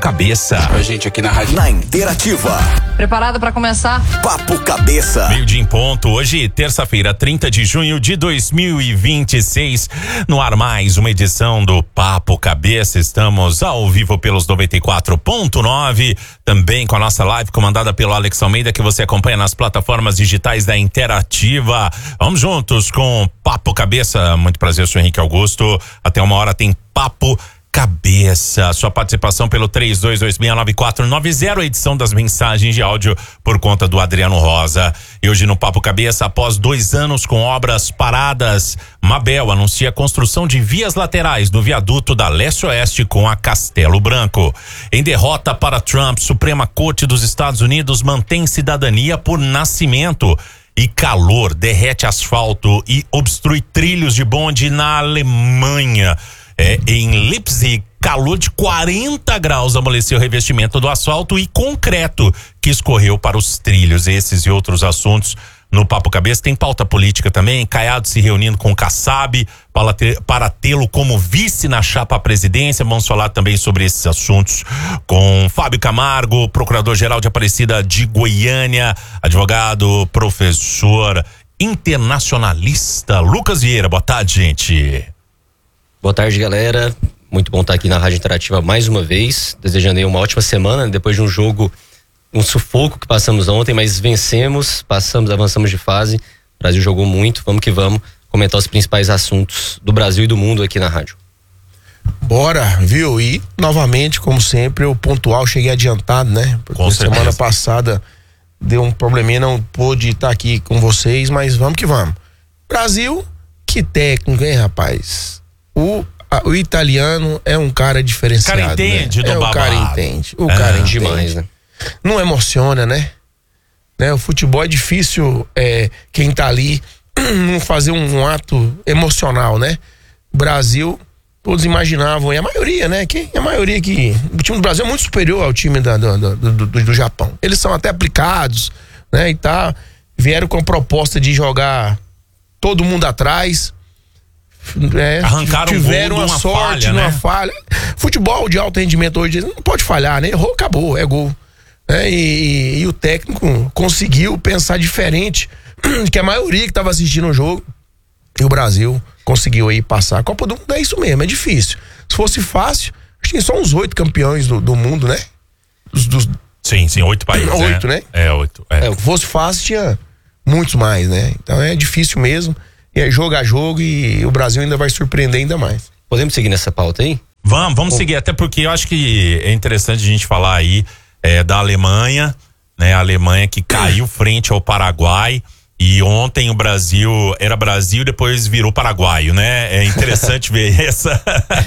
Cabeça. A gente aqui na rádio. Na Interativa. Preparado para começar? Papo Cabeça. 12:00 em ponto. Hoje, terça-feira, 30 de junho de 2026. No ar, mais uma edição do Papo Cabeça. Estamos ao vivo pelos 94.9. Também com a nossa live comandada pelo Alex Almeida, que você acompanha nas plataformas digitais da Interativa. Vamos juntos com Papo Cabeça. Muito prazer, eu sou Henrique Augusto. Até 1h tem Papo Cabeça. Sua participação pelo 32269490, edição das mensagens de áudio por conta do Adriano Rosa. E hoje no Papo Cabeça, após 2 anos com obras paradas, Mabel anuncia a construção de vias laterais do viaduto da Leste-Oeste com a Castelo Branco. Em derrota para Trump, Suprema Corte dos Estados Unidos mantém cidadania por nascimento. E calor derrete asfalto e obstrui trilhos de bonde na Alemanha. Em Leipzig, calor de 40 graus amoleceu o revestimento do asfalto e concreto que escorreu para os trilhos. Esses e outros assuntos no Papo Cabeça. Tem pauta política também. Caiado se reunindo com o Kassab para tê-lo como vice na chapa à presidência. Vamos falar também sobre esses assuntos com Fábio Camargo, procurador-geral de Aparecida de Goiânia, advogado, professor internacionalista Lucas Vieira. Boa tarde, gente. Boa tarde, galera. Muito bom estar aqui na Rádio Interativa mais uma vez. Desejando aí uma ótima semana, depois de um jogo, um sufoco que passamos ontem, mas vencemos, avançamos de fase. O Brasil jogou muito, vamos que vamos comentar os principais assuntos do Brasil e do mundo aqui na rádio. Bora, viu? E novamente, como sempre, o pontual cheguei adiantado, né? Porque semana passada deu um probleminha, não pôde estar aqui com vocês, mas vamos que vamos. Brasil, que técnico, hein, rapaz? O italiano é um cara diferenciado. O cara entende, né? o cara entende. O cara entende demais, né? Não emociona, né? O futebol é difícil, quem tá ali não fazer um ato emocional, né? O Brasil, todos imaginavam, e a maioria, né? O time do Brasil é muito superior ao time do Japão. Eles são até aplicados, né? E tá, vieram com a proposta de jogar todo mundo atrás. Arrancaram tiveram um gol a sorte numa falha. Futebol de alto rendimento hoje não pode falhar, né? Errou, acabou, é gol. E o técnico conseguiu pensar diferente que a maioria que estava assistindo o jogo. E o Brasil conseguiu aí passar. A Copa do Mundo é isso mesmo, é difícil. Se fosse fácil, acho que tem só uns 8 campeões do mundo, né? Sim, 8 países. 8, né? 8. Se fosse fácil, tinha muitos mais, né? Então é difícil mesmo. E é jogo a jogo e o Brasil ainda vai surpreender ainda mais. Podemos seguir nessa pauta aí? Vamos seguir, até porque eu acho que é interessante a gente falar aí da Alemanha, né? A Alemanha que caiu frente ao Paraguai. E ontem o Brasil era Brasil, depois virou paraguaio, né? É interessante ver essa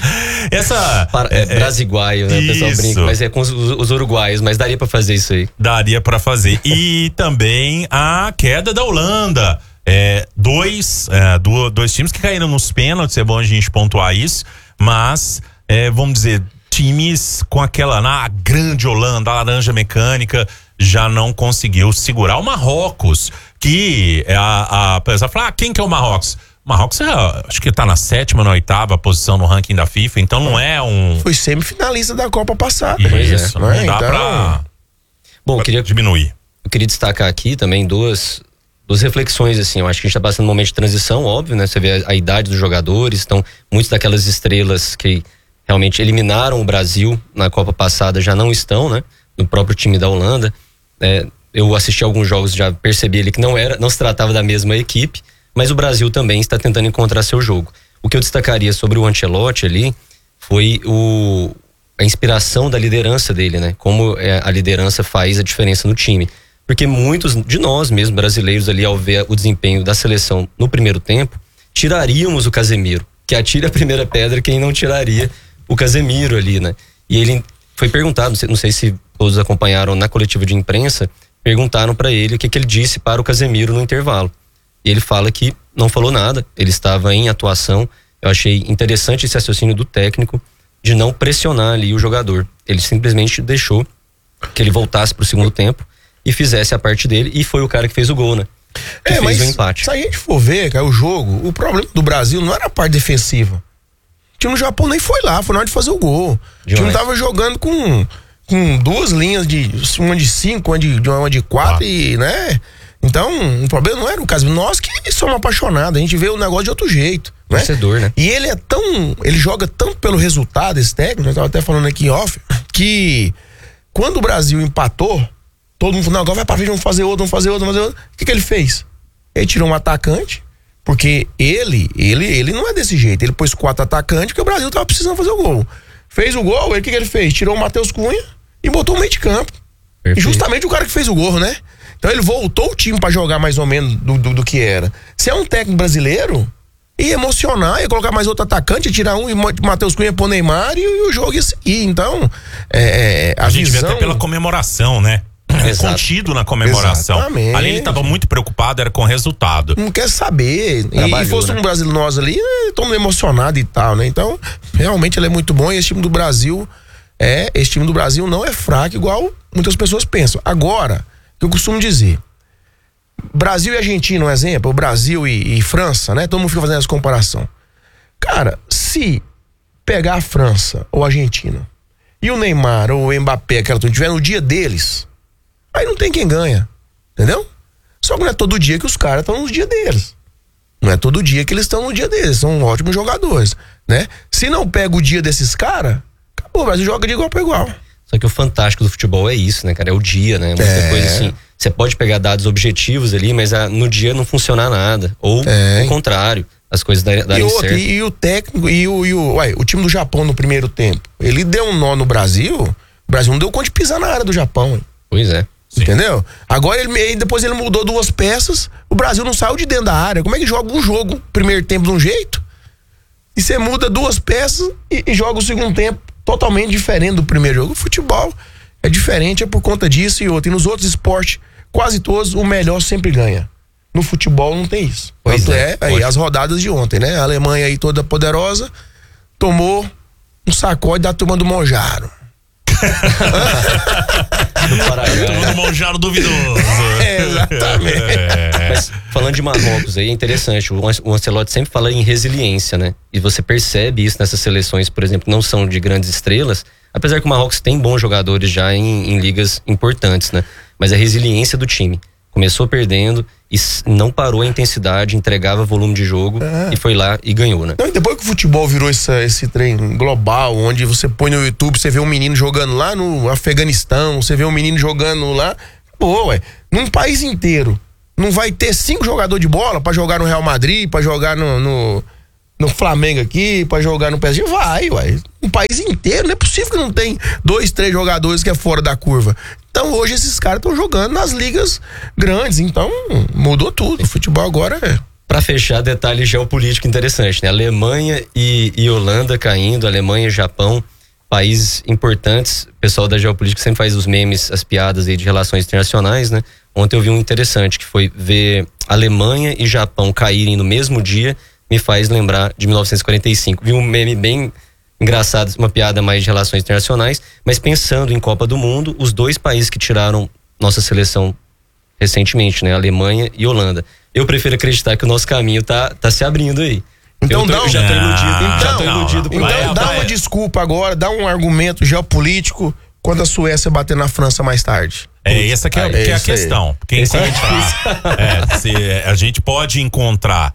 brasiguaio, né? O pessoal brinca, mas é com os uruguaios, mas daria pra fazer isso aí. Daria pra fazer. E também a queda da Holanda. Dois times que caíram nos pênaltis, é bom a gente pontuar isso, mas vamos dizer, times com na grande Holanda, a laranja mecânica, já não conseguiu segurar o Marrocos, que a pessoa fala, quem que é o Marrocos? O Marrocos acho que tá na 7ª, na 8ª posição no ranking da FIFA, então não é um... Foi semifinalista da Copa passada. Isso, não dá pra... Bom, diminuir. Eu queria destacar aqui também duas reflexões, assim. Eu acho que a gente tá passando um momento de transição, óbvio, né? Você vê a idade dos jogadores, então muitas daquelas estrelas que realmente eliminaram o Brasil na Copa passada já não estão, né? No próprio time da Holanda. Eu assisti alguns jogos, já percebi ali que não se tratava da mesma equipe, mas o Brasil também está tentando encontrar seu jogo. O que eu destacaria sobre o Ancelotti ali foi a inspiração da liderança dele, né? Como a liderança faz a diferença no time. Porque muitos de nós mesmo, brasileiros ali, ao ver o desempenho da seleção no primeiro tempo, tiraríamos o Casemiro. Que atire a primeira pedra quem não tiraria o Casemiro ali, né? E ele foi perguntado, não sei se todos acompanharam na coletiva de imprensa, perguntaram para ele o que ele disse para o Casemiro no intervalo. E ele fala que não falou nada, ele estava em atuação. Eu achei interessante esse raciocínio do técnico de não pressionar ali o jogador. Ele simplesmente deixou que ele voltasse pro segundo tempo e fizesse a parte dele, e foi o cara que fez o gol, né? Que fez o empate. Se a gente for ver, cara, o jogo, o problema do Brasil não era a parte defensiva. O time do Japão nem foi lá, foi na hora de fazer o gol. O time tava jogando com com duas linhas uma de 5, uma de 4 e, né? Então, o problema não era o caso. Nós que somos apaixonados, a gente vê o negócio de outro jeito, né? Torcedor, né? E ele joga tanto pelo resultado, esse técnico, eu tava até falando aqui em off, que quando o Brasil empatou, todo mundo falou, não, agora vai pra frente, vamos fazer outro. O que ele fez? Ele tirou um atacante, porque ele não é desse jeito, ele pôs 4 atacantes, porque o Brasil tava precisando fazer o gol. Fez o gol, o que ele fez? Tirou o Matheus Cunha e botou o meio de campo. Perfeito. E justamente o cara que fez o gol, né? Então ele voltou o time pra jogar mais ou menos do que era. Se é um técnico brasileiro, ia emocionar, ia colocar mais outro atacante, ia tirar um e Matheus Cunha pôr Neymar e o jogo ia seguir. Então, a gente vê até pela comemoração, né? Contido na comemoração. Exatamente. Ali ele estava muito preocupado, era com o resultado. Não quer saber. E fosse um brasileiro nós ali, estamos emocionados e tal, né? Então, realmente ele é muito bom e esse time do Brasil não é fraco igual muitas pessoas pensam. Agora, o que eu costumo dizer, Brasil e Argentina, um exemplo, Brasil e França, né? Todo mundo fica fazendo essa comparação. Cara, se pegar a França ou a Argentina e o Neymar ou o Mbappé, aquela turma, tiver no dia deles, aí não tem quem ganha, entendeu? Só que não é todo dia que os caras estão no dia deles. Não é todo dia que eles estão no dia deles, são ótimos jogadores, né? Se não pega o dia desses caras, acabou, o Brasil joga de igual para igual. Só que o fantástico do futebol é isso, né, cara? É o dia, né? Muita coisa assim. Você pode pegar dados objetivos ali, mas no dia não funcionar nada. Ou o contrário, as coisas darem certo. E o técnico, o time do Japão no primeiro tempo, ele deu um nó no Brasil, o Brasil não deu conta de pisar na área do Japão, hein? Pois é. Sim. Entendeu? Agora depois ele mudou 2 peças, o Brasil não saiu de dentro da área. Como é que joga um jogo, primeiro tempo de um jeito, e você muda 2 peças e joga o segundo tempo totalmente diferente do primeiro jogo? O futebol é diferente, é por conta disso e outro. E nos outros esportes, quase todos, o melhor sempre ganha. No futebol não tem isso. Tanto aí as rodadas de ontem, né? A Alemanha aí toda poderosa tomou um sacode da turma do Monjaro. Do Paraguai. Do Monjaro duvidoso. Exatamente. Mas falando de Marrocos aí, é interessante, o Ancelotti sempre fala em resiliência, né? E você percebe isso nessas seleções, por exemplo, não são de grandes estrelas, apesar que o Marrocos tem bons jogadores já em ligas importantes, né? Mas a resiliência do time. Começou perdendo e não parou a intensidade, entregava volume de jogo e foi lá e ganhou, né? Não, e depois que o futebol virou esse trem global, onde você põe no YouTube, você vê um menino jogando lá no Afeganistão, você vê um menino jogando lá, num país inteiro, não vai ter 5 jogadores de bola pra jogar no Real Madrid, pra jogar no Flamengo aqui, pra jogar no PSG? Vai. Um país inteiro, não é possível que não tem 2, 3 jogadores que é fora da curva. Então hoje esses caras estão jogando nas ligas grandes, então mudou tudo. O futebol agora Pra fechar, detalhe geopolítico interessante, né? Alemanha e Holanda caindo, Alemanha e Japão, países importantes. O pessoal da geopolítica sempre faz os memes, as piadas aí de relações internacionais, né? Ontem eu vi um interessante, que foi ver Alemanha e Japão caírem no mesmo dia, me faz lembrar de 1945. Vi um meme bem engraçado, uma piada mais de relações internacionais, mas pensando em Copa do Mundo, os 2 países que tiraram nossa seleção recentemente, né? Alemanha e Holanda. Eu prefiro acreditar que o nosso caminho tá se abrindo aí. Então já tô iludido. Então dá uma desculpa agora, dá um argumento geopolítico quando a Suécia bater na França mais tarde. Essa que é a questão. Porque se a gente pode encontrar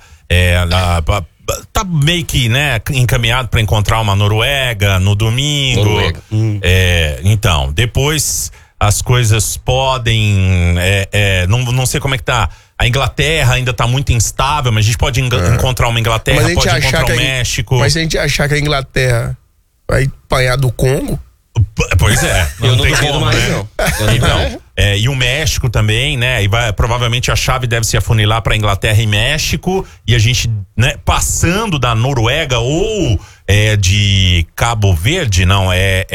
tá meio que, né, encaminhado para encontrar uma Noruega no domingo. Então, depois as coisas podem não sei como é que tá. A Inglaterra ainda tá muito instável, mas a gente pode encontrar uma Inglaterra, pode encontrar o México. Mas se a gente achar que a Inglaterra vai apanhar do Congo, pois é, eu não duvido mais, né? Não. Então, e o México também, né? E provavelmente a chave deve se afunilar para Inglaterra e México, e a gente, né, passando da Noruega ou de Cabo Verde, não,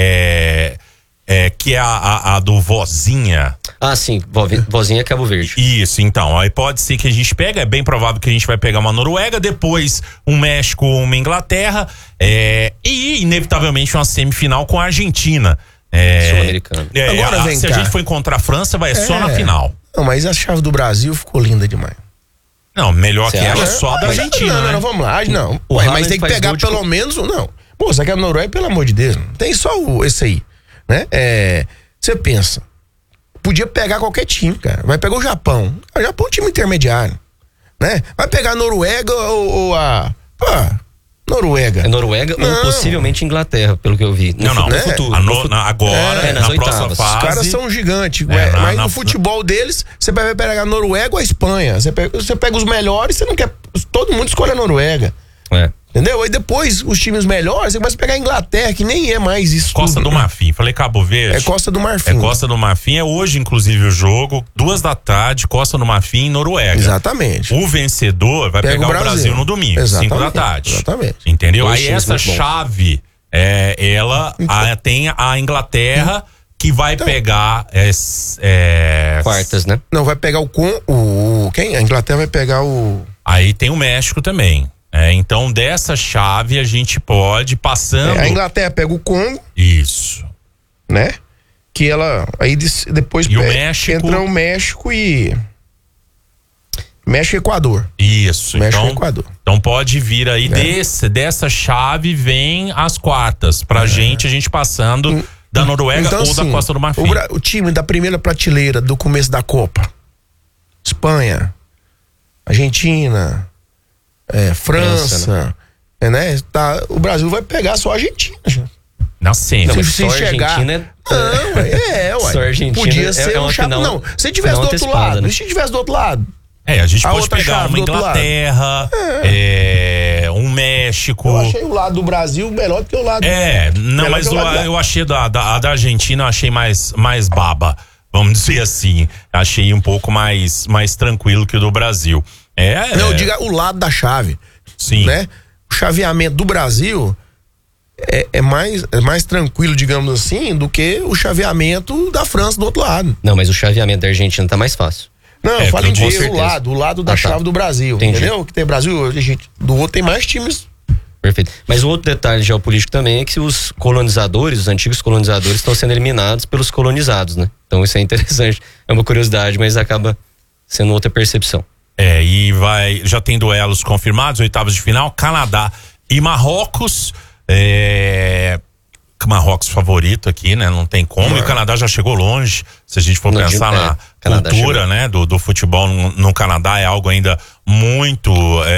que é a do Vozinha. Ah, sim, Vozinha é Cabo Verde. Isso, então, aí pode ser que a gente pegue, é bem provável que a gente vai pegar uma Noruega, depois um México ou uma Inglaterra, e inevitavelmente uma semifinal com a Argentina. Sul-americana. Agora vem se cá. A gente for encontrar a França, vai só na final. Não, mas a chave do Brasil ficou linda demais. Não, melhor que ela só da Argentina, né? Não, vamos lá. Não. Mas tem que pegar pelo menos. Não. Pô, você quer a Noruega, pelo amor de Deus. Tem só esse aí, né? você pensa, podia pegar qualquer time, cara. Vai pegar o Japão. O Japão é um time intermediário, né? Vai pegar a Noruega ou a... Noruega. É Noruega ou possivelmente Inglaterra, pelo que eu vi. No futuro. Agora, nas na próxima oitavas. fase. Os caras são gigantes. Mas no futebol deles, você vai pegar a Noruega ou a Espanha. Você pega os melhores, você não quer... Todo mundo escolhe a Noruega. Entendeu? Aí depois, os times melhores, você começa a pegar a Inglaterra, que nem é mais isso. Costa do Marfim. Falei Cabo Verde. É Costa do Marfim. É Costa do Marfim. É hoje, inclusive, o jogo. 2h, Costa do Marfim e Noruega. Exatamente. O vencedor vai pegar o Brasil no domingo, 5h. Exatamente. Entendeu? Aí essa chave, ela tem a Inglaterra que vai pegar quartas, né? Não, vai pegar quem? A Inglaterra vai pegar o... Aí tem o México também. Então, dessa chave, a gente pode, passando... a Inglaterra pega o Congo. Isso. Né? Que ela... Aí depois o México... entra o México e... México e Equador. Isso. México e Equador. Então pode vir aí dessa chave, vem as quartas. Pra gente, a gente passando da Noruega ou da Costa do Marfim. O time da primeira prateleira do começo da Copa. Espanha, Argentina... França, né? O Brasil vai pegar só a Argentina. Na semi. Se chegar... Argentina Só Argentina podia ser um chave. Não, se tivesse do outro lado, né? Se tivesse do outro lado. A gente pode pegar uma Inglaterra, um México. Eu achei o lado do Brasil melhor do que o lado... Não, mas eu achei da Argentina, eu achei mais baba. Vamos dizer assim. Achei um pouco mais tranquilo que o do Brasil. Não, diga o lado da chave. Sim. Né? O chaveamento do Brasil é mais tranquilo, digamos assim, do que o chaveamento da França do outro lado. Não, mas o chaveamento da Argentina tá mais fácil. Não, eu falei o lado da chave do Brasil. Entendi. Entendeu? Que tem Brasil, do outro tem mais times. Perfeito. Mas o outro detalhe geopolítico também é que os colonizadores, os antigos colonizadores, estão sendo eliminados pelos colonizados, né? Então isso é interessante. É uma curiosidade, mas acaba sendo outra percepção. E já tem duelos confirmados, oitavas de final, Canadá e Marrocos. Marrocos favorito aqui, né? Não tem como. E o Canadá já chegou longe. Se a gente for pensar na cultura, né? Do futebol no Canadá, é algo ainda muito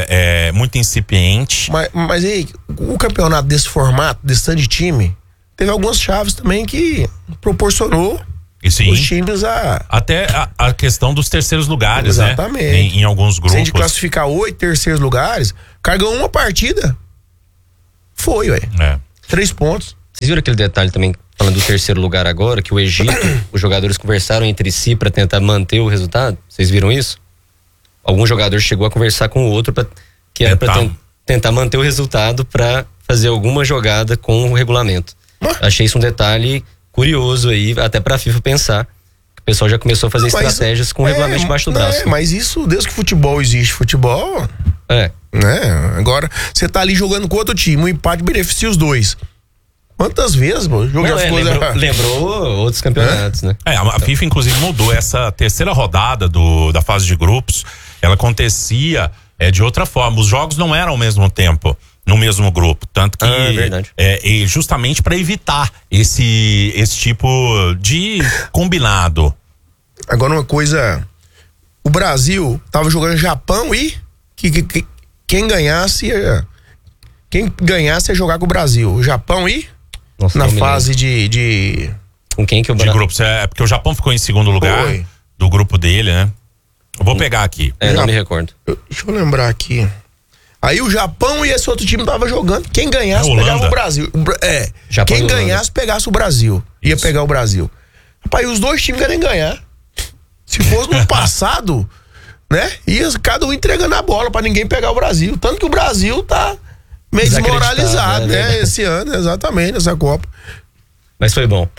incipiente. Mas aí, o campeonato desse formato, desse tanto de time, teve algumas chaves também que proporcionou os times até a questão dos terceiros lugares, exatamente, né? Em alguns grupos. Se a gente classificar 8 terceiros lugares, o cara ganhou uma partida. Foi, ué. 3 pontos. Vocês viram aquele detalhe também, falando do terceiro lugar agora, que o Egito, os jogadores conversaram entre si para tentar manter o resultado? Vocês viram isso? Algum jogador chegou a conversar com o outro que era para tentar manter o resultado para fazer alguma jogada com o regulamento. Achei isso um detalhe curioso aí, até pra FIFA pensar. O pessoal já começou a fazer estratégias com o regulamento debaixo do braço. Mas isso, desde que futebol existe, né? Agora, você tá ali jogando com outro time, o empate beneficia os dois. Quantas vezes, pô? O jogo já ficou... Lembrou outros campeonatos, né? A FIFA, inclusive, mudou essa terceira rodada da fase de grupos. Ela acontecia de outra forma. Os jogos não eram ao mesmo tempo, no mesmo grupo. Tanto que verdade. Justamente para evitar esse tipo de combinado. Agora uma coisa, o Brasil tava jogando Japão e quem ganhasse ia jogar com o Brasil. O Japão e na fase de com quem que o de grupos, porque o Japão ficou em segundo lugar do grupo dele, né? Eu vou pegar aqui. Não me recordo. Deixa eu lembrar aqui. Aí o Japão e esse outro time tava jogando. Quem ganhasse pegava o Brasil. Quem ganhasse pegasse o Brasil. Ia pegar o Brasil. Rapaz, os dois times querem ganhar. Se fosse no passado, né? Ia cada um entregando a bola pra ninguém pegar o Brasil. Tanto que o Brasil tá meio desmoralizado, né? Esse ano, exatamente, nessa Copa. Mas foi bom.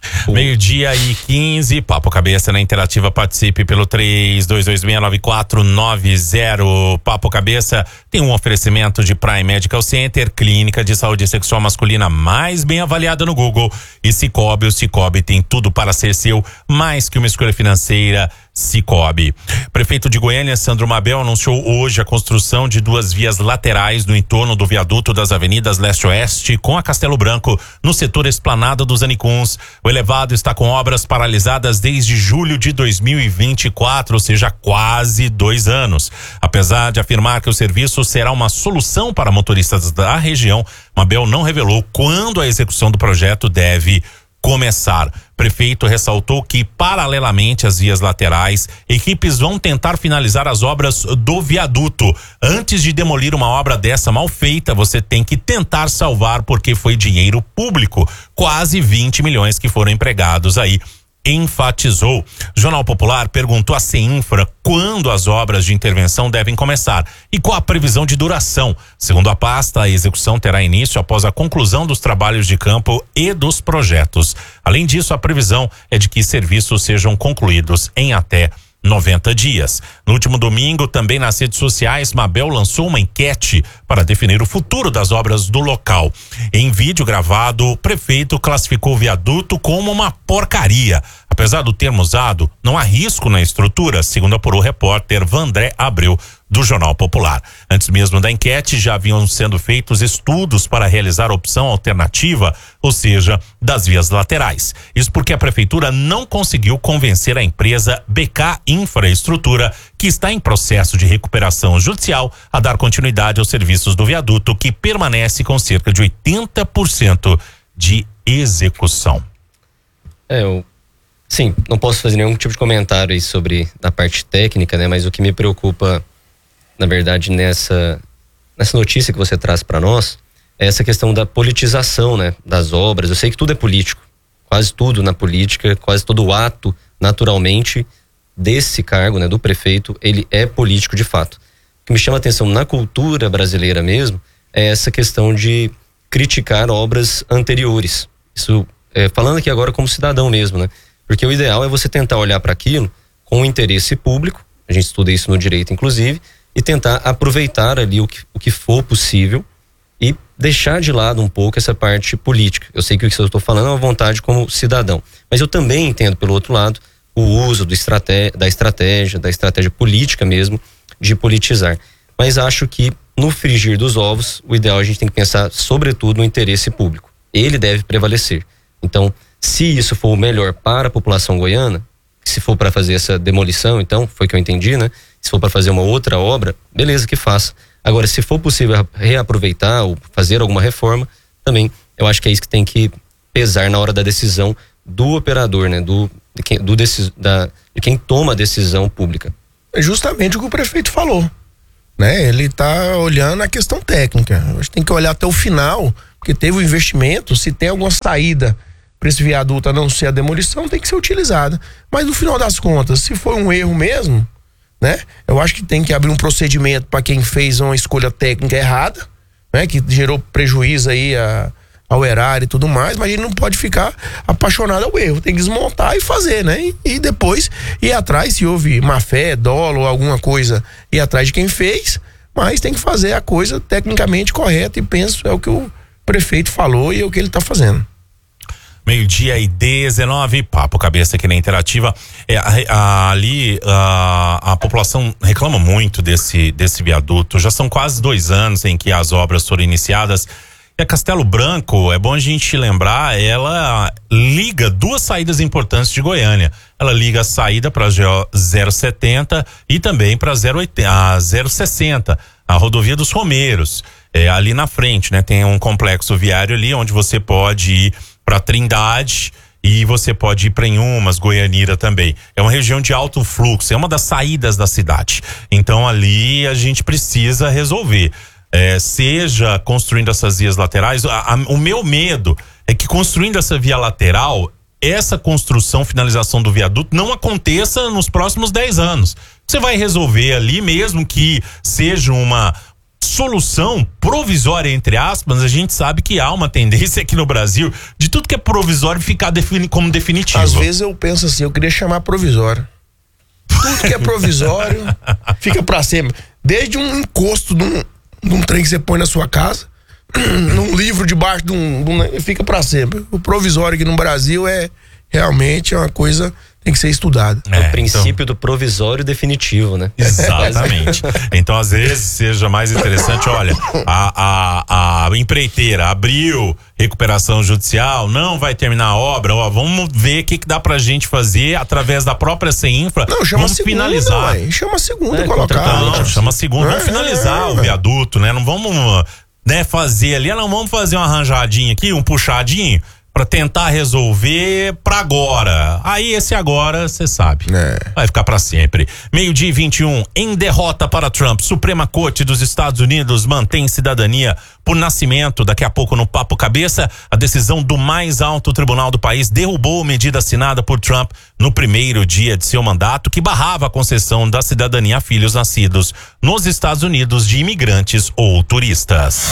12h15, Papo Cabeça na Interativa, participe pelo 32269490. Papo Cabeça tem um oferecimento de Prime Medical Center, clínica de saúde sexual masculina mais bem avaliada no Google, e Cicobi. O Cicobi tem tudo para ser seu, mais que uma escolha financeira. Cicobi. Prefeito de Goiânia, Sandro Mabel, anunciou hoje a construção de 2 vias laterais no entorno do viaduto das avenidas Leste-Oeste com a Castelo Branco, no setor Esplanada dos Anicuns. O elevado está com obras paralisadas desde julho de 2024, ou seja, quase 2 anos. Apesar de afirmar que o serviço será uma solução para motoristas da região, Mabel não revelou quando a execução do projeto deve começar. Prefeito ressaltou que, paralelamente às vias laterais, equipes vão tentar finalizar as obras do viaduto. Antes de demolir uma obra dessa mal feita, você tem que tentar salvar, porque foi dinheiro público. Quase 20 milhões que foram empregados aí. Enfatizou. Jornal Popular perguntou à CEINFRA quando as obras de intervenção devem começar e qual a previsão de duração. Segundo a pasta, a execução terá início após a conclusão dos trabalhos de campo e dos projetos. Além disso, a previsão é de que serviços sejam concluídos em até 90 dias. No último domingo, também nas redes sociais, Mabel lançou uma enquete para definir o futuro das obras do local. Em vídeo gravado, o prefeito classificou o viaduto como uma porcaria. Apesar do termo usado, não há risco na estrutura, segundo apurou o repórter Vandré Abreu, do Jornal Popular. Antes mesmo da enquete, já haviam sendo feitos estudos para realizar a opção alternativa, ou seja, das vias laterais. Isso porque a prefeitura não conseguiu convencer a empresa BK Infraestrutura, que está em processo de recuperação judicial, a dar continuidade aos serviços do viaduto, que permanece com cerca de 80% de execução. Sim, não posso fazer nenhum tipo de comentário aí sobre a parte técnica, né? Mas o que me preocupa, na verdade, nessa notícia que você traz para nós, é essa questão da politização, né? Das obras. Eu sei que tudo é político, quase tudo na política, quase todo ato, naturalmente, desse cargo, né? Do prefeito, ele é político de fato. O que me chama a atenção na cultura brasileira mesmo, é essa questão de criticar obras anteriores. Isso, falando aqui agora como cidadão mesmo, né? Porque o ideal é você tentar olhar para aquilo com o interesse público, a gente estuda isso no direito inclusive, e tentar aproveitar ali o que for possível e deixar de lado um pouco essa parte política. Eu sei que o que eu estou falando é uma vontade como cidadão, mas eu também entendo, pelo outro lado, o uso da estratégia política mesmo, de politizar. Mas acho que no frigir dos ovos, o ideal a gente tem que pensar sobretudo no interesse público. Ele deve prevalecer. Então, se isso for o melhor para a população goiana, se for para fazer essa demolição, então, foi o que eu entendi, né? Se for para fazer uma outra obra, beleza, que faça. Agora, se for possível reaproveitar ou fazer alguma reforma, também eu acho que é isso que tem que pesar na hora da decisão do operador, né? De quem toma a decisão pública. É justamente o que o prefeito falou, né? Ele está olhando a questão técnica. A gente tem que olhar até o final, porque teve o investimento, se tem alguma saída para esse viaduto a não ser a demolição, tem que ser utilizada. Mas no final das contas, se foi um erro mesmo, né? Eu acho que tem que abrir um procedimento para quem fez uma escolha técnica errada, né? Que gerou prejuízo aí ao erário e tudo mais, mas ele não pode ficar apaixonado ao erro, tem que desmontar e fazer, né? E depois ir atrás, se houve má fé, dolo ou alguma coisa, ir atrás de quem fez, mas tem que fazer a coisa tecnicamente correta, e penso é o que o prefeito falou e é o que ele está fazendo. 12:19, Papo Cabeça aqui na Interativa. A população reclama muito desse viaduto. Já são quase 2 anos em que as obras foram iniciadas. E a Castelo Branco, é bom a gente lembrar, ela liga 2 saídas importantes de Goiânia. Ela liga a saída para a GO 070 e também para a 060, a rodovia dos Romeiros. Ali na frente, né? Tem um complexo viário ali onde você pode ir para Trindade e você pode ir para Inhumas, Goianira também. É uma região de alto fluxo, é uma das saídas da cidade. Então ali a gente precisa resolver. Seja construindo essas vias laterais, o meu medo é que construindo essa via lateral, essa construção, finalização do viaduto não aconteça nos próximos 10 anos. Você vai resolver ali, mesmo que seja uma solução provisória, entre aspas, a gente sabe que há uma tendência aqui no Brasil de tudo que é provisório ficar como definitivo. Às vezes eu penso assim, eu queria chamar provisório. Tudo que é provisório fica pra sempre. Desde um encosto de um trem que você põe na sua casa, num livro debaixo fica pra sempre. O provisório aqui no Brasil realmente uma coisa tem que ser estudado. É o princípio do provisório definitivo, né? Exatamente. Então, às vezes, seja mais interessante, olha, a empreiteira abriu recuperação judicial, não vai terminar a obra, ó, vamos ver o que dá pra gente fazer através da própria CEINFRA. Não, chama vamos segunda, finalizar. Chama a segunda, colocar. Não, chama a segunda, vamos finalizar o viaduto, né? Não vamos, né, fazer ali, não vamos fazer uma arranjadinha aqui, um puxadinho, pra tentar resolver pra agora. Aí esse agora, você sabe, vai ficar pra sempre. 12:21, em derrota para Trump, Suprema Corte dos Estados Unidos mantém cidadania por nascimento. Daqui a pouco no Papo Cabeça, a decisão do mais alto tribunal do país derrubou a medida assinada por Trump no primeiro dia de seu mandato, que barrava a concessão da cidadania a filhos nascidos nos Estados Unidos de imigrantes ou turistas.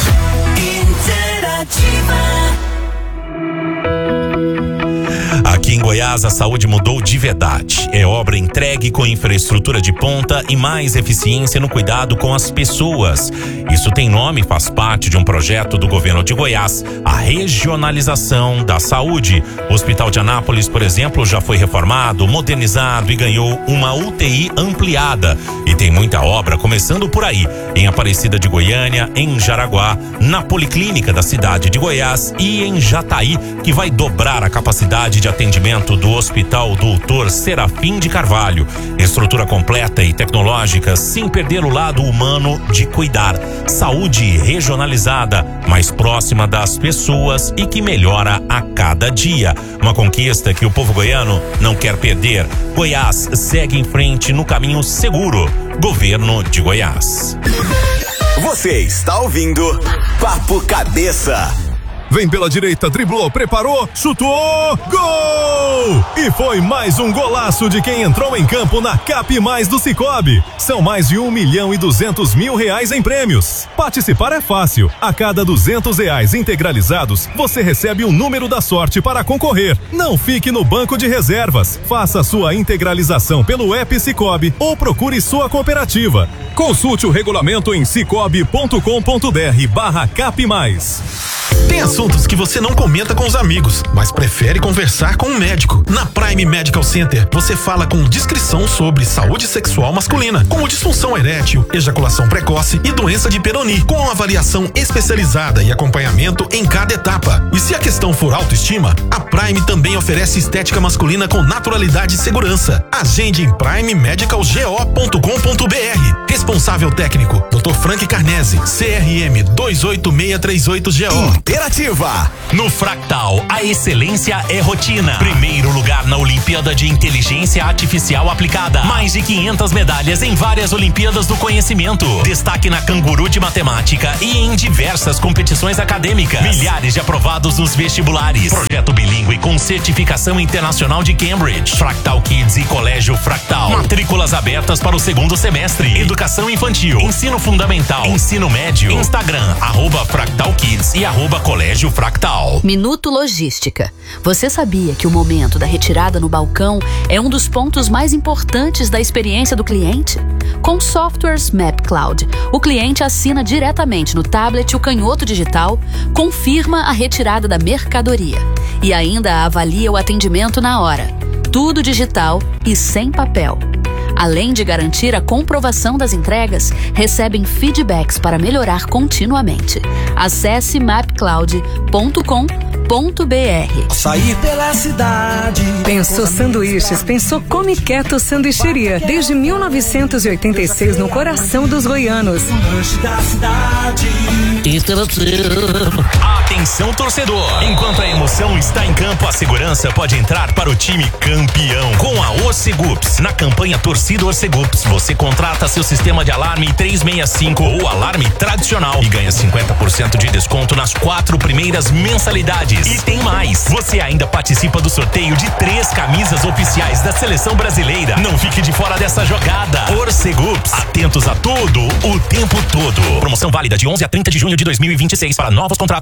Aqui em Goiás, a saúde mudou de verdade. É obra entregue com infraestrutura de ponta e mais eficiência no cuidado com as pessoas. Isso tem nome, faz parte de um projeto do governo de Goiás, a regionalização da saúde. O Hospital de Anápolis, por exemplo, já foi reformado, modernizado e ganhou uma UTI ampliada. E tem muita obra começando por aí, em Aparecida de Goiânia, em Jaraguá, na Policlínica da cidade de Goiás e em Jataí, que vai dobrar a capacidade de atendimento do Hospital Doutor Serafim de Carvalho. Estrutura completa e tecnológica, sem perder o lado humano de cuidar. Saúde regionalizada, mais próxima das pessoas e que melhora a cada dia. Uma conquista que o povo goiano não quer perder. Goiás segue em frente no caminho seguro. Governo de Goiás. Você está ouvindo Papo Cabeça. Vem pela direita, driblou, preparou, chutou, gol! E foi mais um golaço de quem entrou em campo na Cap Mais do Sicoob. São mais de R$1.200.000 em prêmios. Participar é fácil. A cada R$200 integralizados, você recebe o número da sorte para concorrer. Não fique no banco de reservas. Faça sua integralização pelo app Sicoob ou procure sua cooperativa. Consulte o regulamento em sicoob.com.br/capmais. Tem assuntos que você não comenta com os amigos, mas prefere conversar com um médico. Na Prime Medical Center, você fala com discrição sobre saúde sexual masculina, como disfunção erétil, ejaculação precoce e doença de Peyronie, com avaliação especializada e acompanhamento em cada etapa. E se a questão for autoestima, a Prime também oferece estética masculina com naturalidade e segurança. Agende em primemedicalgo.com.br. Responsável técnico, Dr. Frank Carnese, CRM 28638GO. Interativa. No Fractal, a excelência é rotina. Primeiro lugar na Olimpíada de Inteligência Artificial Aplicada. Mais de 500 medalhas em várias Olimpíadas do Conhecimento. Destaque na Canguru de Matemática e em diversas competições acadêmicas. Milhares de aprovados nos vestibulares. Projeto bilíngue com certificação internacional de Cambridge. Fractal Kids e Colégio Fractal. Matrículas abertas para o segundo semestre. Educação infantil, ensino fundamental, ensino médio. Instagram, @FractalKids e @Colégio Fractal. Minuto Logística. Você sabia que o momento da retirada no balcão é um dos pontos mais importantes da experiência do cliente? Com softwares MapCloud, o cliente assina diretamente no tablet o canhoto digital, confirma a retirada da mercadoria e ainda avalia o atendimento na hora. Tudo digital e sem papel. Além de garantir a comprovação das entregas, recebem feedbacks para melhorar continuamente. Acesse mapcloud.com.br. Sair pela cidade. Pensou sanduíches, pensou Come Quieto Sanduicheria. Desde 1986 no coração dos goianos. Atenção, torcedor! Enquanto a emoção está em campo, a segurança pode entrar para o time campeão. Com a Orcegups, na campanha Torcida Orcegups, você contrata seu sistema de alarme 365 ou alarme tradicional e ganha 50% de desconto nas 4 primeiras mensalidades. E tem mais! Você ainda participa do sorteio de 3 camisas oficiais da Seleção Brasileira. Não fique de fora dessa jogada. Orcegups, atentos a tudo, o tempo todo. Promoção válida de 11 a 30 de junho de 2026 para novos contratos de alarme 365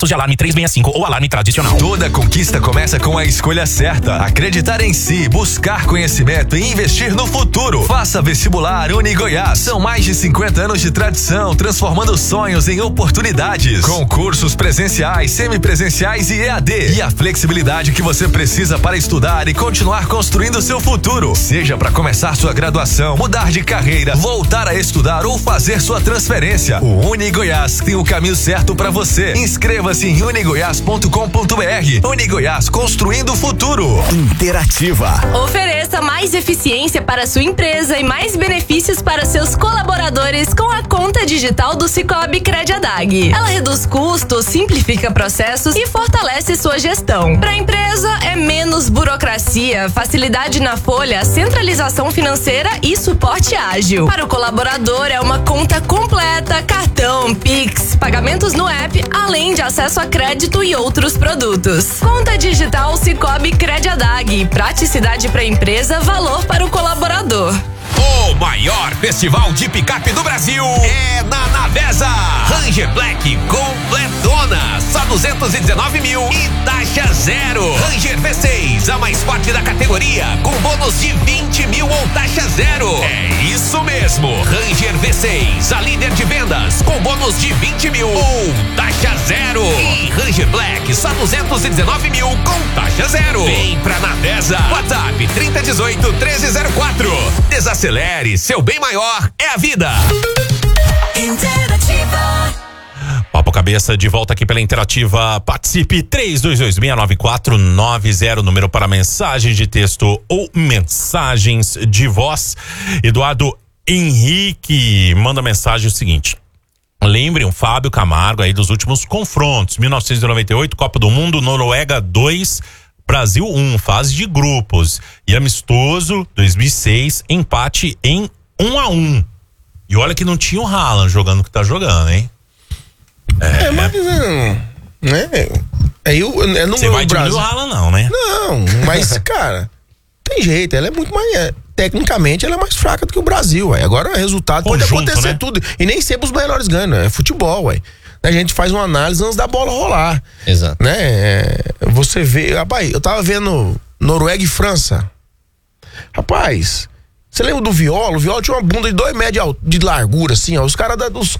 3365 ou Alarme tradicional. Toda conquista começa com a escolha certa. Acreditar em si, buscar conhecimento e investir no futuro. Faça vestibular UniGoiás. São mais de 50 anos de tradição, transformando sonhos em oportunidades. Com cursos presenciais, semipresenciais e EAD. E a flexibilidade que você precisa para estudar e continuar construindo seu futuro. Seja para começar sua graduação, mudar de carreira, voltar a estudar ou fazer sua transferência. O UniGoiás tem o caminho certo para você. Inscreva-se em unigoiás.com.br. UniGoiás, construindo o futuro. Interativa. Ofereça mais eficiência para sua empresa e mais benefícios para seus colaboradores com a conta digital do Sicoob Crediadag. Ela reduz custos, simplifica processos e fortalece sua gestão. Para a empresa é menos burocracia, facilidade na folha, centralização financeira e suporte ágil. Para o colaborador é uma conta completa, cartão, Pix, pagamentos no app, além de acesso a crédito e outros produtos. Conta digital Sicoob Crediadag. Praticidade para a empresa, valor para o colaborador. O maior festival de picape do Brasil é na Navesa. Ranger Black completona, só 219 mil e taxa zero. Ranger V6, a mais forte da categoria, com bônus de 20 mil ou taxa zero. É isso mesmo, Ranger V6, a líder de vendas, com bônus de 20 mil ou taxa zero. E Ranger Black, só 219 mil com taxa zero. Vem pra Navesa. WhatsApp 3018-1304. Desacelere, seu bem maior é a vida. Interativa. Papo Cabeça de volta aqui pela Interativa. Participe 32269490, número para mensagens de texto ou mensagens de voz. Eduardo Henrique manda mensagem o seguinte: lembrem o Fábio Camargo aí dos últimos confrontos. 1998, Copa do Mundo, Noruega 2, Brasil 1, fase de grupos. E amistoso, 2006, empate em 1-1. E olha que não tinha o Haaland jogando o que tá jogando, hein? Mas não, né? Você vai diminuir o Haaland não, né? Não, mas cara, tem jeito, ela é muito mais, tecnicamente ela é mais fraca do que o Brasil, ué. Agora o resultado pode acontecer, né? Tudo, e nem sempre os melhores ganham, né? É futebol, ué. A gente faz uma análise antes da bola rolar. Exato. Né? Você vê, rapaz, eu tava vendo Noruega e França. Rapaz, você lembra do Viola? O Viola tinha uma bunda de 2 metros de largura, assim, ó. Os caras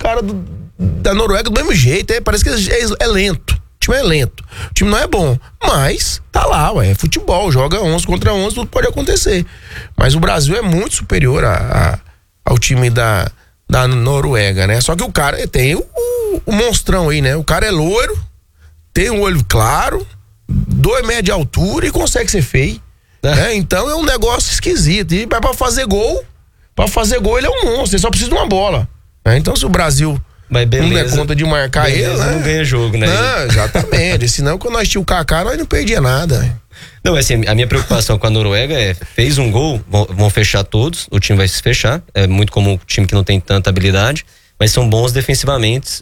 da Noruega do mesmo jeito, parece que é lento. O time é lento. O time não é bom, mas tá lá, ué. É futebol, joga 11 contra 11, tudo pode acontecer. Mas o Brasil é muito superior ao time da Noruega, né? Só que o cara tem o monstrão aí, né? O cara é loiro, tem um olho claro, 2 metros de altura e consegue ser feio. Né? Então é um negócio esquisito. E pra fazer gol ele é um monstro, ele só precisa de uma bola. Né? Então se o Brasil não der conta de marcar ele, né? Não ganha jogo, né? Não, exatamente. Senão quando nós tínhamos o Kaká, nós não perdia nada. Não, assim, a minha preocupação com a Noruega fez um gol, vão fechar todos, o time vai se fechar, é muito comum um time que não tem tanta habilidade, mas são bons defensivamente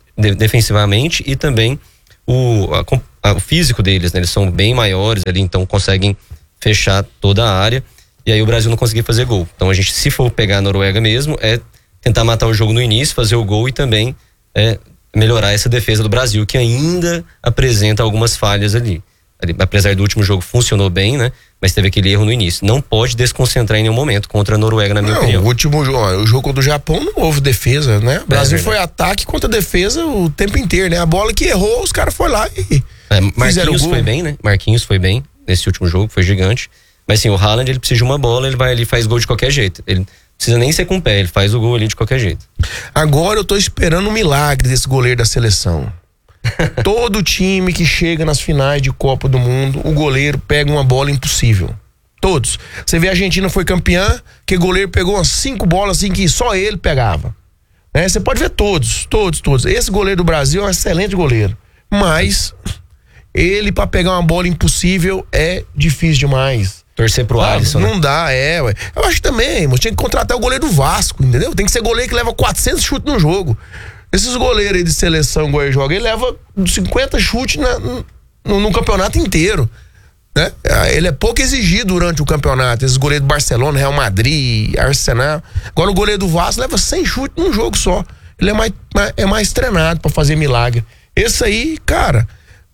e também o físico deles, né? Eles são bem maiores ali, então conseguem fechar toda a área, e aí o Brasil não conseguir fazer gol. Então a gente, se for pegar a Noruega mesmo, é tentar matar o jogo no início, fazer o gol e também melhorar essa defesa do Brasil, que ainda apresenta algumas falhas ali. Apesar do último jogo funcionou bem, né? Mas teve aquele erro no início. Não pode desconcentrar em nenhum momento contra a Noruega, na minha opinião. O último jogo, o jogo contra o Japão não houve defesa, né? O Brasil foi ataque contra defesa o tempo inteiro, né? A bola que errou, os caras foram lá e Marquinhos foi bem, né? Marquinhos foi bem nesse último jogo, foi gigante. Mas sim, o Haaland, ele precisa de uma bola, ele vai ali e faz gol de qualquer jeito. Ele não precisa nem ser com o pé, ele faz o gol ali de qualquer jeito. Agora eu tô esperando um milagre desse goleiro da seleção. Todo time que chega nas finais de Copa do Mundo, o goleiro pega uma bola impossível. Todos. Você vê a Argentina foi campeã, que o goleiro pegou umas 5 bolas assim que só ele pegava. Né? Você pode ver todos. Esse goleiro do Brasil é um excelente goleiro. Mas ele, pra pegar uma bola impossível, é difícil demais. Torcer pro Alisson. Não dá, ué. Eu acho também, mas tinha que contratar o goleiro do Vasco, entendeu? Tem que ser goleiro que leva 400 chutes no jogo. Esses goleiros aí de seleção que ele joga, ele leva 50 chutes no campeonato inteiro. Né? Ele é pouco exigido durante o campeonato. Esses goleiros do Barcelona, Real Madrid, Arsenal. Agora o goleiro do Vasco leva 100 chutes num jogo só. Ele é mais treinado pra fazer milagre. Esse aí, cara,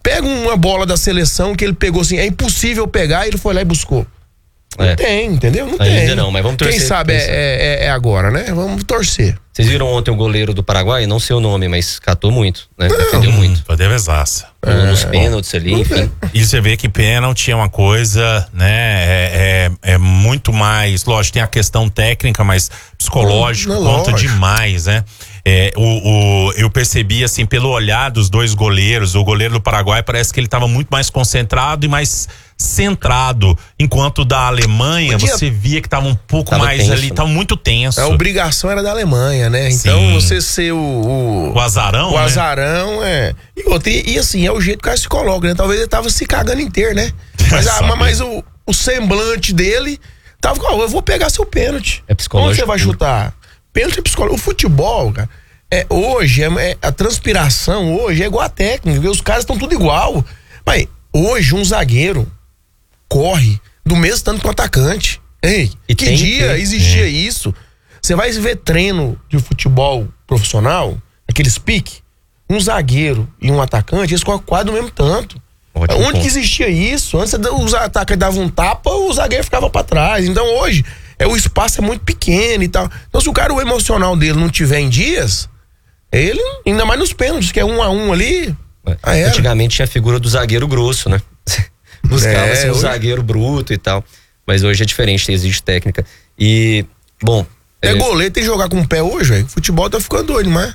pega uma bola da seleção que ele pegou assim, é impossível pegar, e ele foi lá e buscou. Não tem, entendeu? Não tem. Ainda não, mas vamos torcer. Quem sabe é agora, né? Vamos torcer. Vocês viram ontem o goleiro do Paraguai? Não sei o nome, mas catou muito, né? Defendeu muito. Foi devesaça. Nos pênaltis ali, enfim. E você vê que pênalti é uma coisa, né? É muito mais. Lógico, tem a questão técnica, mas psicológico conta demais, né? Eu percebi, assim, pelo olhar dos dois goleiros, o goleiro do Paraguai parece que ele estava muito mais concentrado e mais centrado, enquanto da Alemanha você via que estava um pouco mais tenso, ali, estava muito tenso. A obrigação era da Alemanha, né? Então Sim. você ser o azarão, o azarão, e assim, é o jeito que o cara se coloca, né? Talvez ele tava se cagando inteiro, né? Mas o semblante dele tava, eu vou pegar seu pênalti. É psicológico. Onde você vai chutar? Pênalti é psicológico. O futebol, cara, hoje, a transpiração hoje é igual a técnica, os caras estão tudo igual. Mas hoje um zagueiro corre do mesmo tanto que o atacante. Ei, que dia existia isso? Você vai ver treino de futebol profissional, aqueles pique, um zagueiro e um atacante, eles correm quase do mesmo tanto. Ótimo Onde que existia isso? Antes os atacantes davam um tapa, o zagueiro ficava pra trás. Então hoje, o espaço é muito pequeno e tal. Então se o cara, o emocional dele não tiver em dias, ele, ainda mais nos pênaltis, que é 1 a 1 ali. Antigamente tinha a figura do zagueiro grosso, né? Buscava ser um zagueiro bruto e tal. Mas hoje é diferente, existe técnica. E, bom. Goleiro tem que jogar com o pé hoje, velho. Futebol tá ficando doido, mas.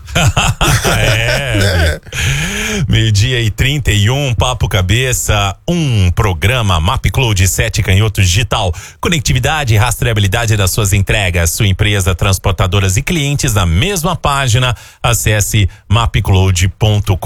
Meio-dia e 31, Papo Cabeça, um programa MapCloud 7 Canhotos Digital. Conectividade e rastreabilidade das suas entregas. Sua empresa, transportadoras e clientes na mesma página. Acesse mapcloud.com.br.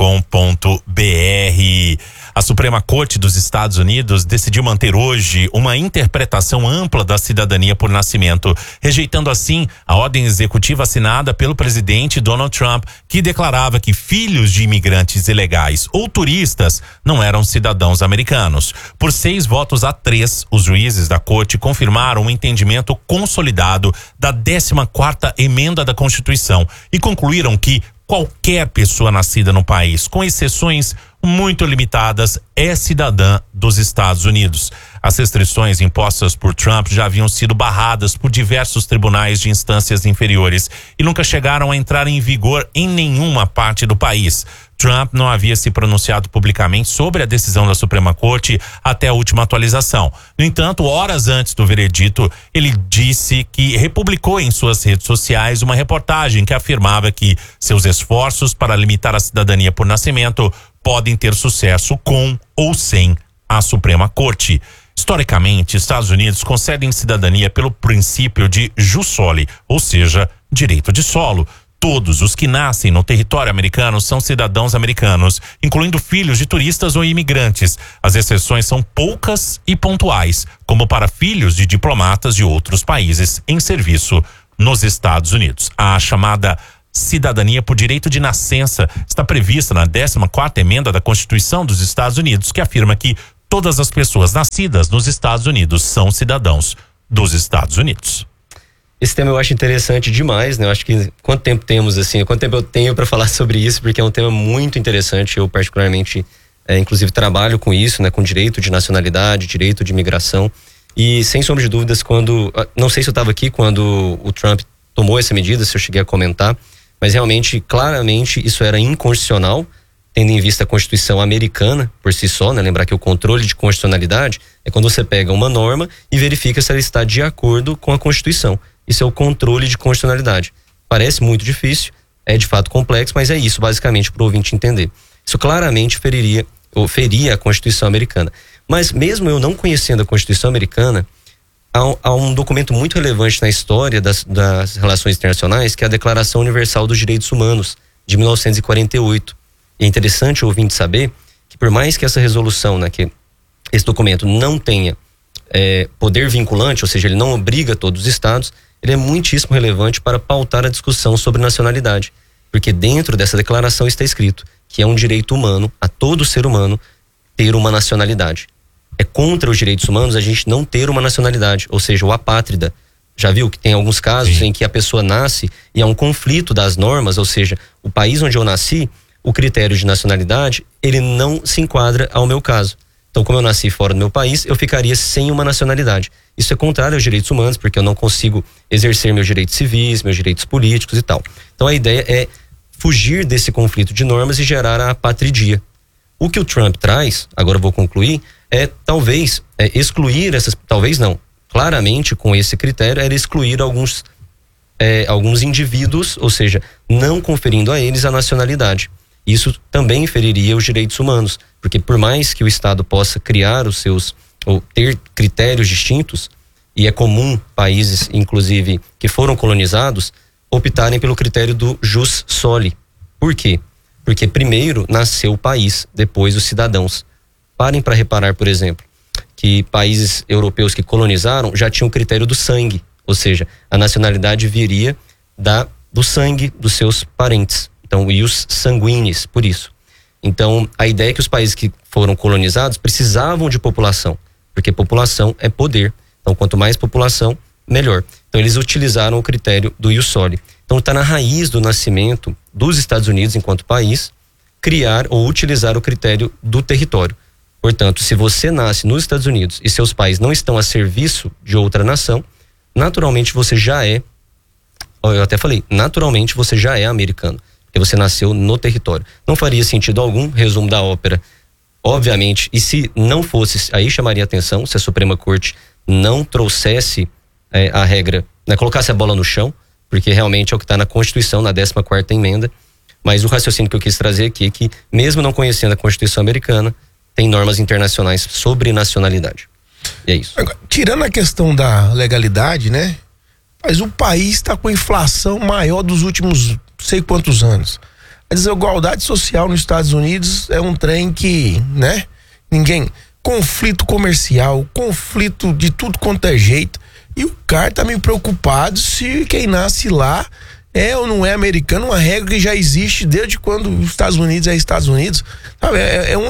A Suprema Corte dos Estados Unidos decidiu manter hoje uma interpretação ampla da cidadania por nascimento, rejeitando assim a ordem executiva assinada pelo presidente Donald Trump, que declarava que filhos de imigrantes ilegais ou turistas não eram cidadãos americanos. Por 6 votos a 3, os juízes da corte confirmaram um entendimento consolidado da 14ª emenda da Constituição e concluíram que qualquer pessoa nascida no país, com exceções muito limitadas, é cidadã dos Estados Unidos. As restrições impostas por Trump já haviam sido barradas por diversos tribunais de instâncias inferiores e nunca chegaram a entrar em vigor em nenhuma parte do país. Trump não havia se pronunciado publicamente sobre a decisão da Suprema Corte até a última atualização. No entanto, horas antes do veredito, ele disse que republicou em suas redes sociais uma reportagem que afirmava que seus esforços para limitar a cidadania por nascimento podem ter sucesso com ou sem a Suprema Corte. Historicamente, Estados Unidos concedem cidadania pelo princípio de jus soli, ou seja, direito de solo. Todos os que nascem no território americano são cidadãos americanos, incluindo filhos de turistas ou imigrantes. As exceções são poucas e pontuais, como para filhos de diplomatas de outros países em serviço nos Estados Unidos. A chamada cidadania por direito de nascença está prevista na 14ª emenda da Constituição dos Estados Unidos, que afirma que todas as pessoas nascidas nos Estados Unidos são cidadãos dos Estados Unidos. Esse tema eu acho interessante demais, né? Eu acho que quanto tempo eu tenho para falar sobre isso, porque é um tema muito interessante. Eu particularmente, inclusive trabalho com isso, né? Com direito de nacionalidade, direito de imigração. E sem sombra de dúvidas, não sei se eu estava aqui quando o Trump tomou essa medida, se eu cheguei a comentar, mas realmente, claramente, isso era inconstitucional, tendo em vista a Constituição americana por si só, né? Lembrar que o controle de constitucionalidade é quando você pega uma norma e verifica se ela está de acordo com a Constituição. Isso é o controle de constitucionalidade. Parece muito difícil, é de fato complexo, mas é isso basicamente para o ouvinte entender. Isso claramente feria a Constituição americana. Mas mesmo eu não conhecendo a Constituição americana, há um documento muito relevante na história das relações internacionais, que é a Declaração Universal dos Direitos Humanos, de 1948. E é interessante o ouvinte saber que por mais que essa resolução, né, que esse documento não tenha poder vinculante, ou seja, ele não obriga todos os estados, ele é muitíssimo relevante para pautar a discussão sobre nacionalidade, porque dentro dessa declaração está escrito que é um direito humano a todo ser humano ter uma nacionalidade. É contra os direitos humanos a gente não ter uma nacionalidade, ou seja, o apátrida. Já viu que tem alguns casos em que a pessoa nasce e há um conflito das normas, ou seja, o país onde eu nasci, o critério de nacionalidade, ele não se enquadra ao meu caso. Então, como eu nasci fora do meu país, eu ficaria sem uma nacionalidade. Isso é contrário aos direitos humanos, porque eu não consigo exercer meus direitos civis, meus direitos políticos e tal. Então, a ideia é fugir desse conflito de normas e gerar a apatridia. O que o Trump traz, agora eu vou concluir, é talvez excluir essas, talvez não, claramente com esse critério era excluir alguns indivíduos, ou seja, não conferindo a eles a nacionalidade. Isso também feriria os direitos humanos, porque por mais que o Estado possa criar os seus, ou ter critérios distintos, e é comum países, inclusive, que foram colonizados, optarem pelo critério do jus soli. Por quê? Porque primeiro nasceu o país, depois os cidadãos. Parem para reparar, por exemplo, que países europeus que colonizaram já tinham o critério do sangue, ou seja, a nacionalidade viria do sangue dos seus parentes. Então, ius sanguinis, por isso. Então, a ideia é que os países que foram colonizados precisavam de população, porque população é poder. Então, quanto mais população, melhor. Então, eles utilizaram o critério do ius soli. Então, está na raiz do nascimento dos Estados Unidos, enquanto país, criar ou utilizar o critério do território. Portanto, se você nasce nos Estados Unidos e seus pais não estão a serviço de outra nação, naturalmente você já é, eu até falei, naturalmente você já é americano, porque você nasceu no território. Não faria sentido algum, resumo da ópera, obviamente, e se não fosse, aí chamaria atenção, se a Suprema Corte não trouxesse a regra, né, colocasse a bola no chão, porque realmente é o que está na Constituição, na 14ª emenda, mas o raciocínio que eu quis trazer aqui é que, mesmo não conhecendo a Constituição americana, tem normas internacionais sobre nacionalidade. E é isso. Agora, tirando a questão da legalidade, né? Mas o país está com a inflação maior dos últimos sei quantos anos. A desigualdade social nos Estados Unidos é um trem que, né? Conflito comercial, conflito de tudo quanto é jeito. E o cara tá meio preocupado se quem nasce lá é ou não é americano, uma regra que já existe desde quando os Estados Unidos é Estados Unidos. Sabe?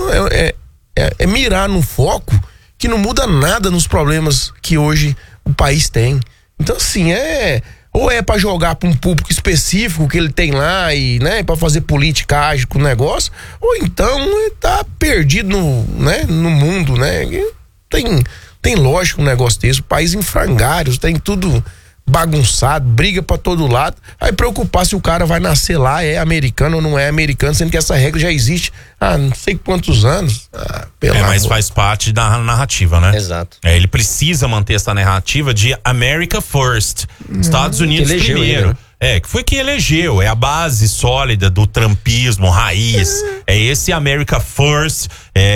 É mirar no foco que não muda nada nos problemas que hoje o país tem. Então, assim, ou é pra jogar pra um público específico que ele tem lá e, né, pra fazer politicagem com o negócio, ou então ele tá perdido no mundo, né? Tem lógico um negócio desse, o país em frangalhos, tem tudo bagunçado, briga pra todo lado, aí preocupar se o cara vai nascer lá, é americano ou não é americano, sendo que essa regra já existe há não sei quantos anos. Mas faz parte da narrativa, né? Exato. Ele precisa manter essa narrativa de America First, Estados Unidos primeiro. Que foi que elegeu, é a base sólida do trumpismo, raiz, é esse America First,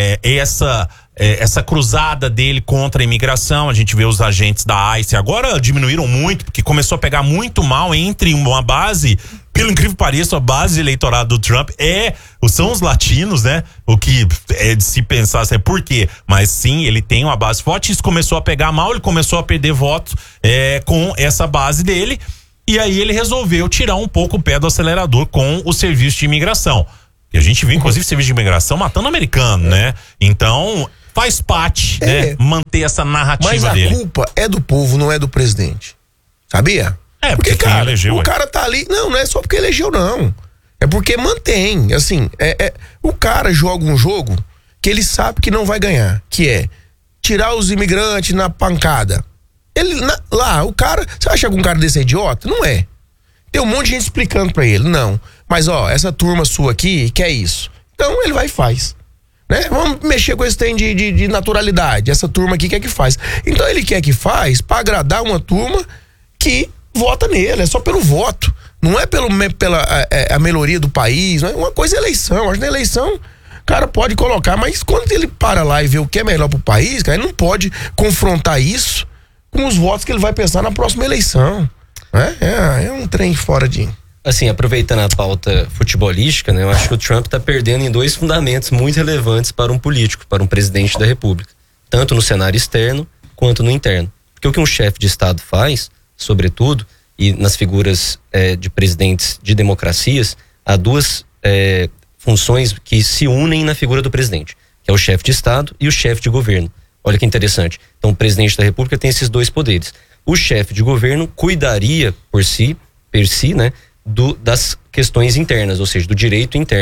essa cruzada dele contra a imigração. A gente vê os agentes da ICE agora diminuíram muito, porque começou a pegar muito mal entre uma base, pelo incrível que pareça, a base eleitoral do Trump são os latinos, né? O que é de se pensar, assim, por quê? Mas sim, ele tem uma base forte, isso começou a pegar mal, ele começou a perder votos com essa base dele, e aí ele resolveu tirar um pouco o pé do acelerador com o serviço de imigração. E a gente viu, inclusive, o serviço de imigração matando americano, né? Então, faz parte, né? Manter essa narrativa dele. Mas a culpa é do povo, não é do presidente. Sabia? Porque cara, elegeu, o cara tá ali, não é só porque elegeu, não. É porque mantém, assim, o cara joga um jogo que ele sabe que não vai ganhar, que é tirar os imigrantes na pancada. O cara, você acha que algum cara desse é idiota? Não é. Tem um monte de gente explicando pra ele, não. Mas essa turma sua aqui quer isso. Então ele vai e faz. Né? Vamos mexer com esse trem de naturalidade. Essa turma aqui quer que faz. Então ele quer que faz pra agradar uma turma que vota nele. É só pelo voto. Não é pela a melhoria do país. Não é? Uma coisa é eleição. Acho que na eleição o cara pode colocar, mas quando ele para lá e vê o que é melhor pro país, cara, ele não pode confrontar isso com os votos que ele vai pensar na próxima eleição. É um trem fora de... Assim, aproveitando a pauta futebolística, né, eu acho que o Trump está perdendo em dois fundamentos muito relevantes para um político, para um presidente da República, tanto no cenário externo quanto no interno. Porque o que um chefe de Estado faz, sobretudo, e nas figuras de presidentes de democracias, há duas funções que se unem na figura do presidente, que é o chefe de Estado e o chefe de governo. Olha que interessante. Então, o presidente da República tem esses dois poderes. O chefe de governo cuidaria per si, né, das questões internas, ou seja, do direito interno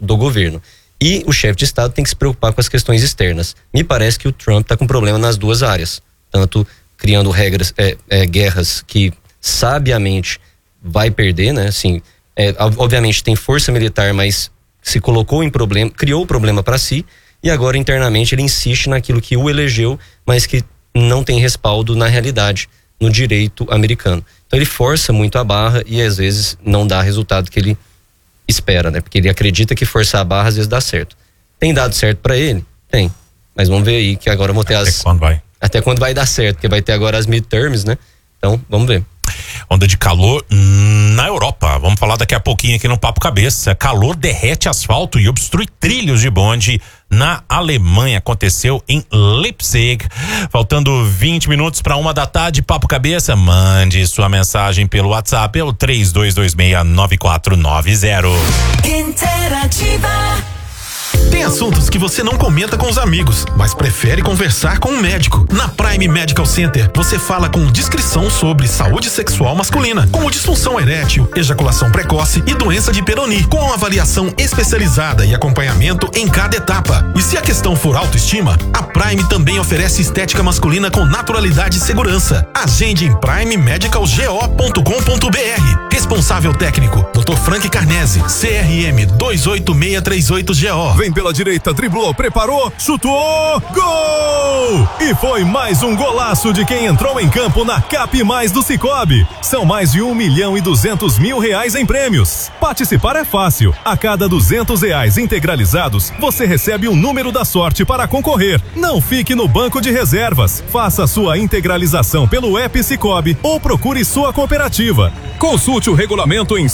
do governo. E o chefe de Estado tem que se preocupar com as questões externas. Me parece que o Trump está com problema nas duas áreas, tanto criando regras, guerras que sabiamente vai perder, né? Assim, obviamente tem força militar, mas se colocou em problema, criou o problema para si, e agora internamente ele insiste naquilo que o elegeu, mas que não tem respaldo na realidade, no direito americano. Então ele força muito a barra e às vezes não dá resultado que ele espera, né? Porque ele acredita que forçar a barra às vezes dá certo. Tem dado certo para ele? Tem. Mas vamos ver aí que agora vão ter até quando vai dar certo, porque vai ter agora as midterms, né? Então, vamos ver. Onda de calor na Europa. Vamos falar daqui a pouquinho aqui no Papo Cabeça. Calor derrete asfalto e obstrui trilhos de bonde na Alemanha. Aconteceu em Leipzig. Faltando 20 minutos para 1 da tarde. Papo Cabeça, mande sua mensagem pelo WhatsApp. É o 3226-9490. Interativa. Tem assuntos que você não comenta com os amigos, mas prefere conversar com um médico. Na Prime Medical Center, você fala com discrição sobre saúde sexual masculina, como disfunção erétil, ejaculação precoce e doença de Peyronie, com avaliação especializada e acompanhamento em cada etapa. E se a questão for autoestima, a Prime também oferece estética masculina com naturalidade e segurança. Agende em primemedicalgo.com.br. Responsável técnico, Dr. Frank Carnese, CRM 28638GO. Vem pela direita, driblou, preparou, chutou, gol! E foi mais um golaço de quem entrou em campo na Cap Mais do Sicoob. São mais de R$1.200.000 em prêmios. Participar é fácil. A cada R$200 integralizados, você recebe um número da sorte para concorrer. Não fique no banco de reservas. Faça sua integralização pelo app Sicoob ou procure sua cooperativa. Consulte o regulamento em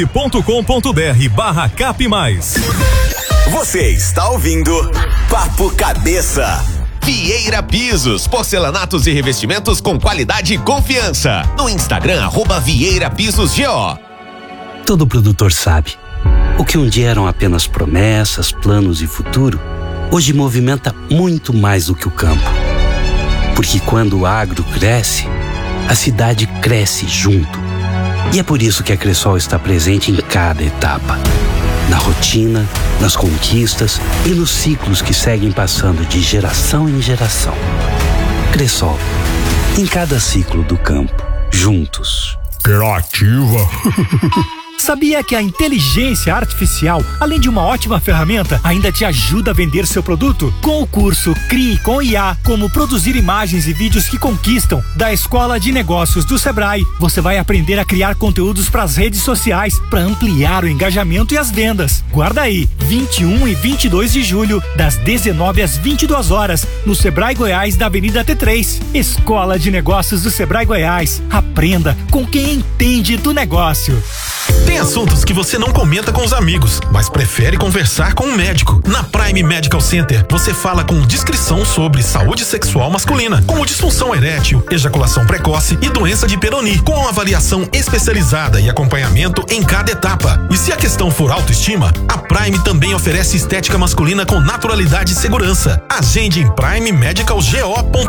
cicobi.com.br/capmais. Você está ouvindo Papo Cabeça. Vieira Pisos, porcelanatos e revestimentos com qualidade e confiança. No Instagram, @Vieira Pisos GO. Todo produtor sabe, o que um dia eram apenas promessas, planos e futuro, hoje movimenta muito mais do que o campo. Porque quando o agro cresce, a cidade cresce junto. E é por isso que a Cressol está presente em cada etapa. Na rotina, nas conquistas e nos ciclos que seguem passando de geração em geração. Cressol, em cada ciclo do campo, juntos. Criativa. Sabia que a inteligência artificial, além de uma ótima ferramenta, ainda te ajuda a vender seu produto? Com o curso CRIE com IA, como produzir imagens e vídeos que conquistam, da Escola de Negócios do Sebrae, você vai aprender a criar conteúdos para as redes sociais, para ampliar o engajamento e as vendas. Guarda aí, 21 e 22 de julho, das 19 às 22 horas, no Sebrae Goiás, da Avenida T3. Escola de Negócios do Sebrae Goiás. Aprenda com quem entende do negócio. Tem assuntos que você não comenta com os amigos, mas prefere conversar com um médico. Na Prime Medical Center, você fala com discrição sobre saúde sexual masculina, como disfunção erétil, ejaculação precoce e doença de Peyronie, com avaliação especializada e acompanhamento em cada etapa. E se a questão for autoestima, a Prime também oferece estética masculina com naturalidade e segurança. Agende em primemedicalgo.com.br.